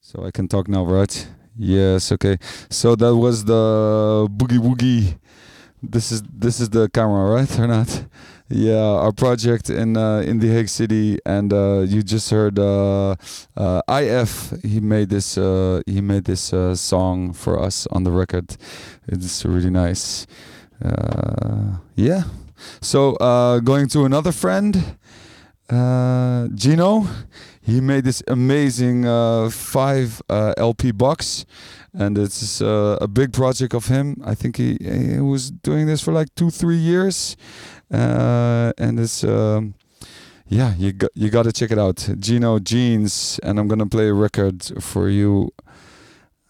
So I can talk now, right? Yes, okay. So that was the Boogie Woogie. This is the camera, right or not? Yeah, our project in the Hague City, and you just heard IF. He made this song for us on the record. It's really nice. Yeah. So going to another friend, Gino. He made this amazing five LP box, and it's a big project of him. I think he was doing this for like 2 3 years, and it's yeah, you got to check it out. Gino Jeans, and I'm gonna play a record for you